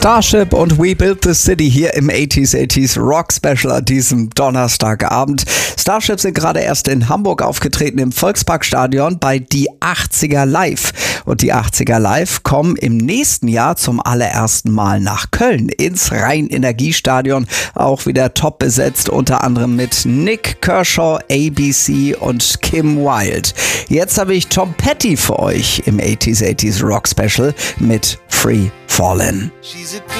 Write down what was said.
Starship und We Built the City hier im 80s Rock Special an diesem Donnerstagabend. Starship sind gerade erst in Hamburg aufgetreten im Volksparkstadion bei Die 80er Live. Und Die 80er Live kommen im nächsten Jahr zum allerersten Mal nach Köln ins Rhein-Energiestadion. Auch wieder top besetzt, unter anderem mit Nick Kershaw, ABC und Kim Wilde. Jetzt habe ich Tom Petty für euch im 80s Rock Special mit Free Fallin'.